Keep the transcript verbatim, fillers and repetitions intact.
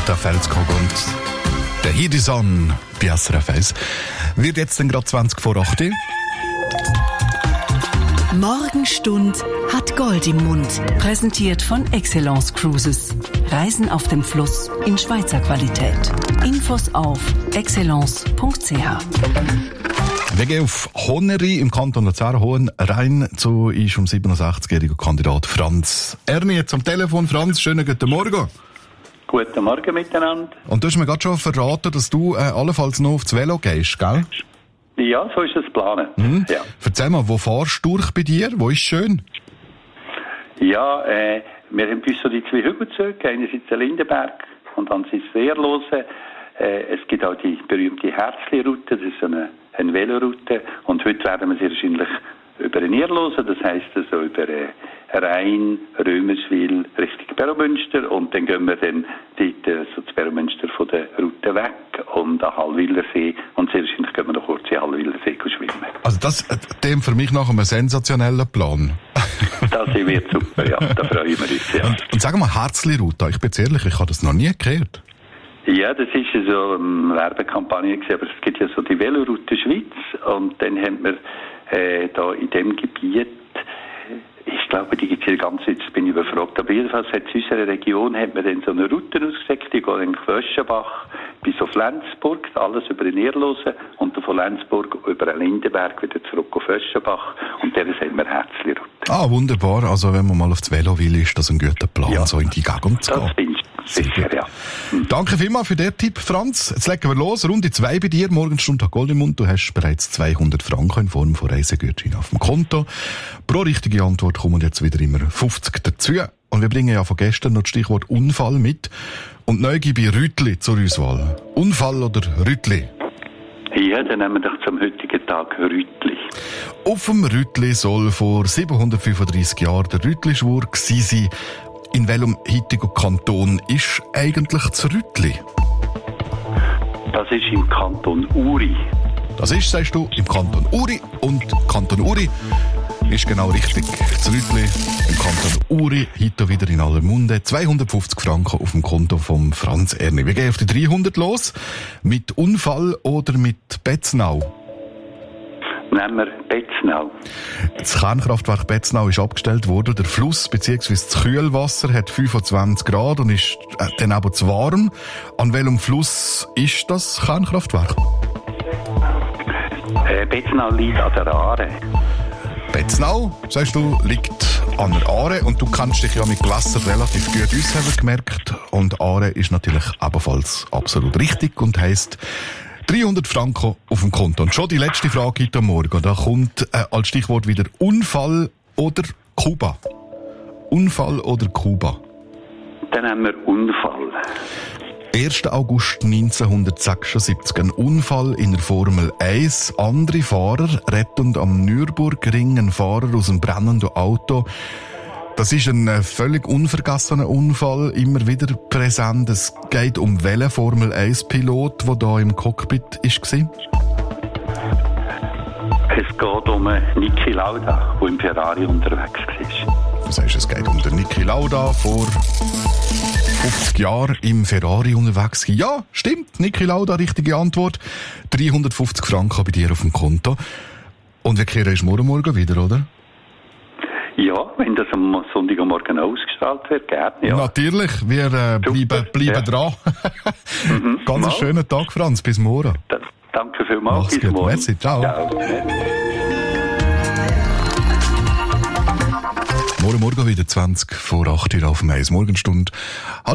der Felskog und der Hidison bei S R F eins. Wird jetzt dann gerade zwanzig vor acht. Morgenstund hat Gold im Mund. Präsentiert von Excellence Cruises. Reisen auf dem Fluss in Schweizer Qualität. Infos auf excellence punkt c h. Wir gehen auf Honeri im Kanton Luzern. Hohen rein zu ist um siebenundsechzigjähriger Kandidat Franz Erni jetzt am Telefon. Franz, schönen guten Morgen. Guten Morgen miteinander. Und du hast mir gerade schon verraten, dass du äh, allenfalls noch aufs Velo gehst, gell? Ja, so ist es geplant. Mhm. Ja. Erzähl mal, wo fahrst du durch bei dir? Wo ist schön? Ja, äh, wir haben bis so die zwei Hügelzüge, einerseits der Lindenberg und andererseits der Erlose. Äh, es gibt auch die berühmte Herzli-Route, das ist so eine, eine Veloroute. Und heute werden wir sie wahrscheinlich über den Erlose, das heisst also über äh, Rhein, Römerswil, Richtung Beromünster. Und dann gehen wir dann dort äh, so zu Beromünster von der Route weg und an Hallwilersee. Und sehr wahrscheinlich gehen wir noch kurz in Hallwilersee schwimmen. Also das äh, dem für mich nach einem sensationellen Plan. Das wird super, ja. Da freuen wir uns, ja. Und, und sag mal, Herzli-Route, ich bin jetzt ehrlich, ich habe das noch nie gehört. Ja, das ist ja so eine Werbekampagne gewesen, aber es gibt ja so die Veloroute Schweiz und dann haben wir äh, da in dem Gebiet, ich glaube, die gibt es hier ganz, jetzt bin ich überfragt, aber jedenfalls hat in unserer Region hat man dann so eine Route ausgesteckt, die geht in Quöschenbach bis auf Lenzburg, alles über den Erlose und dann von Lenzburg über den Lindenberg wieder zurück auf Quöschenbach und dann haben wir Herzli-Route. Ah, wunderbar, also wenn man mal aufs Velo will, ist das ein guter Plan, ja, so in die Gegend zu das gehen. Sicher, ja. Mhm. Danke vielmals für den Tipp, Franz. Jetzt legen wir los. Runde zwei bei dir. Morgenstund hat Gold im Mund. Du hast bereits zweihundert Franken in Form von Reisegutschein auf dem Konto. Pro richtige Antwort kommen jetzt wieder immer fünfzig dazu. Und wir bringen ja von gestern noch das Stichwort Unfall mit. Und neu gebe ich Rütli zur Auswahl. Unfall oder Rütli? Ja, dann nehmen wir doch zum heutigen Tag Rütli. Auf dem Rütli soll vor siebenhundertfünfunddreissig Jahren der Rütli-Schwur gewesen sein. In welchem heutigen Kanton ist eigentlich das Rütli? Das ist im Kanton Uri. Das ist, sagst du, im Kanton Uri. Und Kanton Uri ist genau richtig. Das Rütli im Kanton Uri, heute wieder in aller Munde. zweihundertfünfzig Franken auf dem Konto von Franz Erni. Wir gehen auf die dreihundert los. Mit Unfall oder mit Betznau? Nehmen wir Betznau. Das Kernkraftwerk Betznau ist abgestellt worden. Der Fluss bzw. das Kühlwasser hat fünfundzwanzig Grad und ist äh, dann aber zu warm. An welchem Fluss ist das Kernkraftwerk? Äh, Betznau liegt an der Aare. Betznau, sagst du, liegt an der Aare und du kannst dich ja mit Gewässer relativ gut aus, haben wir gemerkt. Und Aare ist natürlich ebenfalls absolut richtig und heisst dreihundert Franken auf dem Konto. Und schon die letzte Frage heute Morgen. Da kommt äh, als Stichwort wieder Unfall oder Kuba. Unfall oder Kuba? Dann haben wir Unfall. erster August neunzehnhundertsechsundsiebzig. Ein Unfall in der Formel eins. Andere Fahrer retten am Nürburgring einen Fahrer aus einem brennenden Auto. Das ist ein völlig unvergessener Unfall, immer wieder präsent. Es geht um welchen Formel eins Pilot, der da im Cockpit war? Es geht um Niki Lauda, der im Ferrari unterwegs war. Das heißt, es geht um den Niki Lauda, vor fünfzig Jahren im Ferrari unterwegs war. Ja, stimmt, Niki Lauda, richtige Antwort. dreihundertfünfzig Franken bei dir auf dem Konto. Und wir kehren erst morgen Morgen wieder, oder? Ja, wenn das am Sonntagmorgen ausgestrahlt wird, gerne, ja. Natürlich, wir äh, bleiben, bleiben ja. dran. mhm, Ganz einen schönen Tag, Franz. Bis morgen. Da, danke vielmals. Mach's Bis gut. morgen. Merci. Ciao. Ciao. Morgen Morgen wieder zwanzig vor acht Uhr auf dem eins Morgenstund.